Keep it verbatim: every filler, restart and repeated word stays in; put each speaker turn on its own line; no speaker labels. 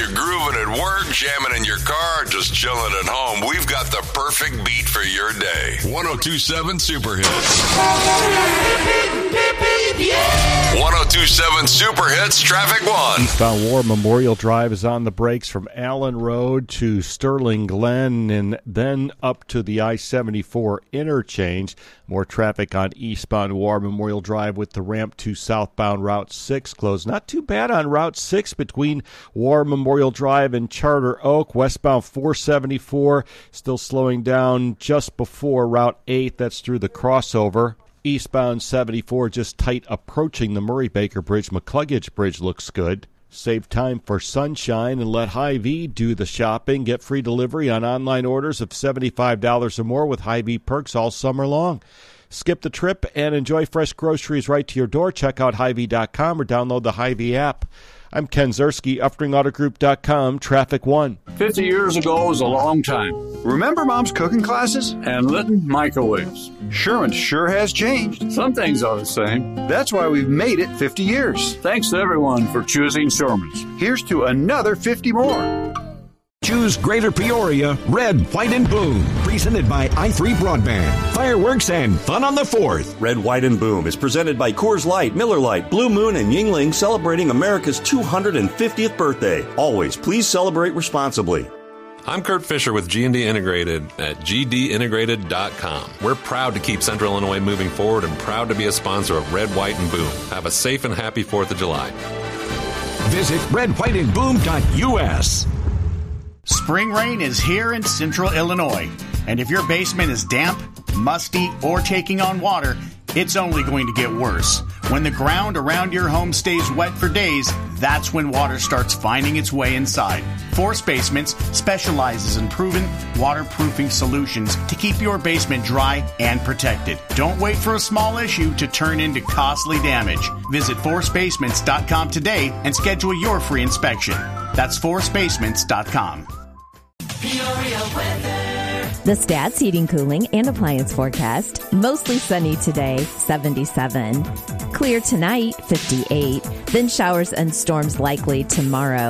you're grooving at work, jamming in your car, just chilling at home, we've got the perfect beat for your day. one oh two point seven Super Hits. one oh two point seven Super Hits Traffic One.
Eastbound War Memorial Drive is on the brakes from Allen Road to Sterling Glen and then up to the I seventy-four interchange. More traffic on eastbound War Memorial Drive with the ramp to southbound Route six closed. Not too bad on Route six between War Memorial Drive and Charter Oak. Westbound four seventy-four still slowing down just before Route eight. That's through the crossover. Eastbound seventy-four just tight approaching the Murray-Baker Bridge. McCluggage Bridge looks good. Save time for sunshine and let Hy-Vee do the shopping. Get free delivery on online orders of seventy-five dollars or more with Hy-Vee perks all summer long. Skip the trip and enjoy fresh groceries right to your door. Check out Hy Vee dot com or download the Hy-Vee app. I'm Ken Zerski, Uftring Auto Group dot com, Traffic One.
Fifty years ago was a long time.
Remember Mom's cooking classes?
And Litton microwaves.
Sherman sure has changed.
Some things are the same.
That's why we've made it fifty years.
Thanks to everyone for choosing Sherman's.
Here's to another fifty more.
Choose Greater Peoria, Red, White, and Boom. Presented by i three Broadband. Fireworks and fun on the fourth.
Red, White, and Boom is presented by Coors Light, Miller Lite, Blue Moon, and Yuengling, celebrating America's two hundred fiftieth birthday. Always, please celebrate responsibly.
I'm Kurt Fisher with G and D Integrated at G D integrated dot com. We're proud to keep Central Illinois moving forward and proud to be a sponsor of Red, White, and Boom. Have a safe and happy fourth of July.
Visit red white and boom dot U S.
Spring rain is here in Central Illinois, and if your basement is damp, musty, or taking on water, it's only going to get worse. When the ground around your home stays wet for days, that's when water starts finding its way inside. Force Basements specializes in proven waterproofing solutions to keep your basement dry and protected. Don't wait for a small issue to turn into costly damage. Visit force basements dot com today and schedule your free inspection. That's force basements dot com.
Peoria weather.
The Stats Heating, Cooling, and Appliance forecast. Mostly sunny today, seventy-seven. Clear tonight, fifty-eight. Then showers and storms likely tomorrow.